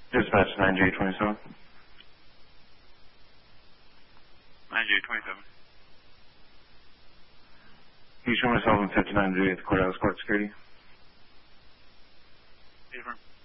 Dispatch 9J27. 9J27. Can you show myself in 59J at the courthouse court security? Different.